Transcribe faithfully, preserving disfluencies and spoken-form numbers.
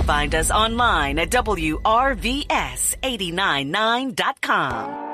find us online at W R V S eight nine nine dot com.